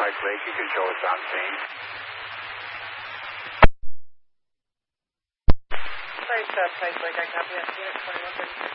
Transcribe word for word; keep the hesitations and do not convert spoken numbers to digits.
Pike Lake, you can show us on scene. Sorry, South Pike Lake, I copy that. Unit twenty-one thirty-six.